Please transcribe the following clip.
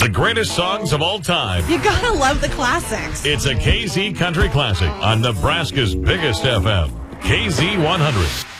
The greatest songs of all time. You gotta love the classics. It's a KZ Country Classic on Nebraska's biggest FM, KZ 100.